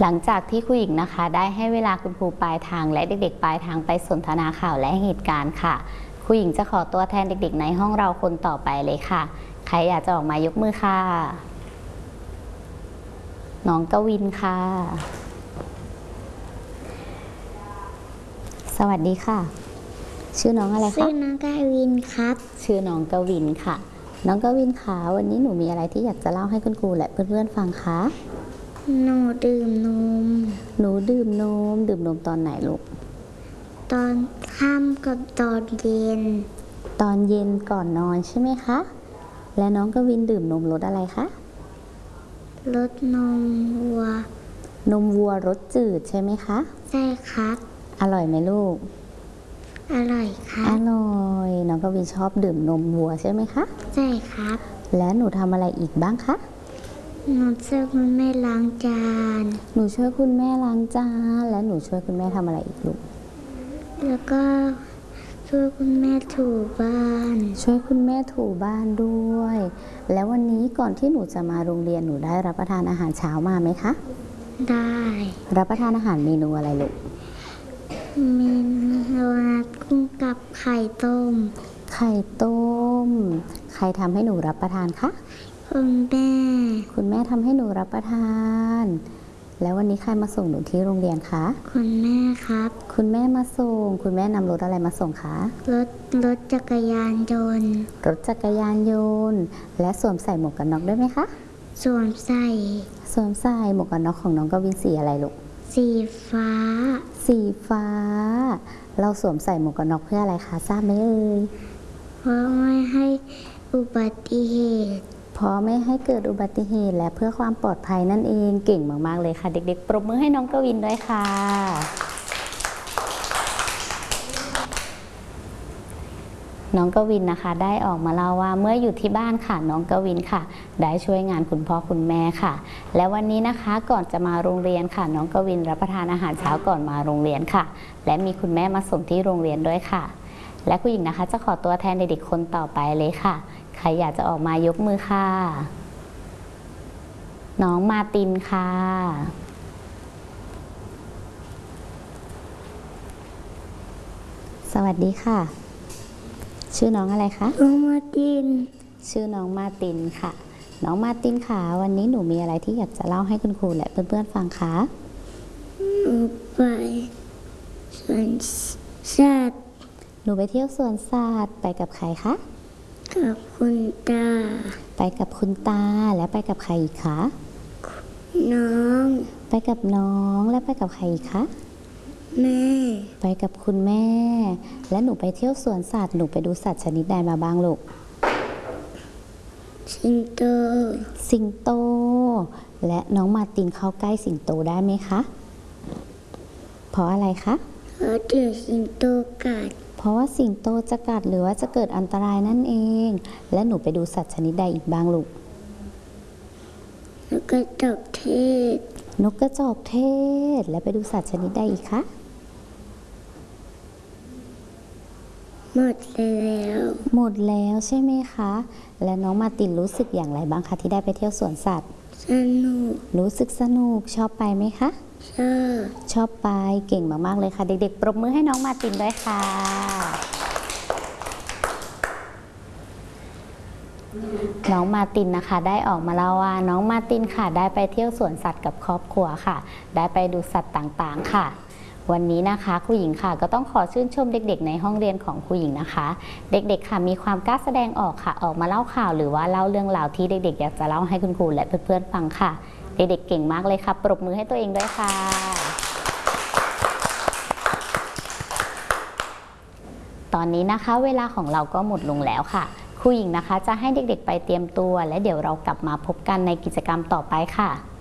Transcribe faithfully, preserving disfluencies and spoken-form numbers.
หลังจากที่ครูหญิงนะคะได้ให้เวลาคุณครูปลายทางและเด็กๆปลายทางไปสนทนาข่าวและเหตุการณ์ค่ะครูหญิงจะขอตัวแทนเด็กๆในห้องเราคนต่อไปเลยค่ะใครอยากจะออกมายกมือค่ะน้องกวินค่ะสวัสดีค่ะชื่อน้องอะไรคะชื่อน้องกวินครับชื่อน้องกวินค่ะน้องกวินคะวันนี้หนูมีอะไรที่อยากจะเล่าให้คุณครูและเพื่อนๆฟังคะหนูดื่มนมหนูดื่มนมดื่มนมตอนไหนลูกตอนค่ำกับตอนเย็นตอนเย็นก่อนนอนใช่ไหมคะและน้องกวินดื่มนมรสอะไรคะรสนมวัวนมวัวรสจืดใช่ไหมคะใช่ครับอร่อยไหมลูกอร่อยครับอร่อยน้องกวินชอบดื่มนมวัวใช่ไหมคะใช่ครับและหนูทำอะไรอีกบ้างคะหนูช่วยคุณแม่ล้างจานหนูช่วยคุณแม่ล้างจานและหนูช่วยคุณแม่ทำอะไรอีกลูกแล้วก็ช่วยคุณแม่ถูบ้านช่วยคุณแม่ถูบ้านด้วยแล้ววันนี้ก่อนที่หนูจะมาโรงเรียนหนูได้รับประทานอาหารเช้ามาไหมคะได้รับประทานอาหารเมนูอะไรลูกมีโดนัทกุ้งกับไข่ต้มไข่ต้มใครทำให้หนูรับประทานคะคุณแม่คุณแม่ทำให้หนูรับประทานแล้ววันนี้ใครมาส่งหนูที่โรงเรียนคะคุณแม่ครับคุณแม่มาส่งคุณแม่นำรถอะไรมาส่งคะรถรถจักรยานยนต์รถจักรยานยนต์และสวมใส่หมวกกันน็อกด้วยไหมคะสวมใส่สวมใส่หมวกกันน็อกของน้องกวินสีอะไรลูกสีฟ้าสีฟ้าเราสวมใส่หมวกกันน็อกเพื่ออะไรคะทราบไหมเอ่ยเพราะไม่ให้อุบัติเหตุเพราะไม่ให้เกิดอุบัติเหตุและเพื่อความปลอดภัยนั่นเองเก่งมากๆเลยค่ะเด็กๆปรบมือให้น้องกวินด้วยค่ะน้องกวินนะคะได้ออกมาเล่าว่าเมื่ออยู่ที่บ้านค่ะน้องกวินค่ะได้ช่วยงานคุณพ่อคุณแม่ค่ะและวันนี้นะคะก่อนจะมาโรงเรียนค่ะน้องกวินรับประทานอาหารเช้าก่อนมาโรงเรียนค่ะและมีคุณแม่มาส่งที่โรงเรียนด้วยค่ะและคุณหญิงนะคะจะขอตัวแทนเด็กๆคนต่อไปเลยค่ะใครอยากจะออกมายกมือค่ะน้องมาตินค่ะสวัสดีค่ะชื่อน้องอะไรคะน้องมาตินชื่อน้องมาตินค่ะน้องมาตินค่ะวันนี้หนูมีอะไรที่อยากจะเล่าให้คุณครูและเพื่อนๆฟังคะหนูไปสวนสัตว์หนูไปเที่ยวสวนสัตว์ไปกับใครคะกับคุณตาไปกับคุณตาและไปกับใครอีกคะน้องไปกับน้องและไปกับใครอีกคะแม่ไปกับคุณแม่และหนูไปเที่ยวสวนสัตว์หนูไปดูสัตว์ชนิดใดมาบ้างลูกสิงโตสิงโตและน้องมาตินเข้าใกล้สิงโตได้ไหมคะเพราะอะไรคะเพราะเดี๋ยวสิงโตกัดเพราะว่าสิงโตจะกัดหรือว่าจะเกิดอันตรายนั่นเองและหนูไปดูสัตว์ชนิดใดอีกบ้างลูกนกกระจอกเทศนกกระจอกเทศและไปดูสัตว์ชนิดใดอีกคะหมดแล้วหมดแล้วใช่ไหมคะและน้องมาตินรู้สึกอย่างไรบ้างคะที่ได้ไปเที่ยวสวนสัตว์สนุกรู้สึกสนุกชอบไปไหมคะชอบชอบไปเก่งมากๆเลยค่ะเด็กๆปรบมือให้น้องมาตินด้วยค่ะน้องมาตินนะคะได้ออกมาเล่าว่าน้องมาตินค่ะได้ไปเที่ยวสวนสัตว์กับครอบครัวค่ะได้ไปดูสัตว์ต่างๆค่ะวันนี้นะคะครูหญิงค่ะก็ต้องขอชื่นชมเด็กๆในห้องเรียนของครูหญิงนะคะเด็กๆค่ะมีความกล้าแสดงออกค่ะออกมาเล่าข่าวหรือว่าเล่าเรื่องราวที่เด็กๆอยากจะเล่าให้คุณครูและเพื่อนๆฟังค่ะเด็กๆเก่งมากเลยค่ะปรบมือให้ตัวเองด้วยค่ะตอนนี้นะคะเวลาของเราก็หมดลงแล้วค่ะครูหญิงนะคะจะให้เด็กๆไปเตรียมตัวและเดี๋ยวเรากลับมาพบกันในกิจกรรมต่อไปค่ะ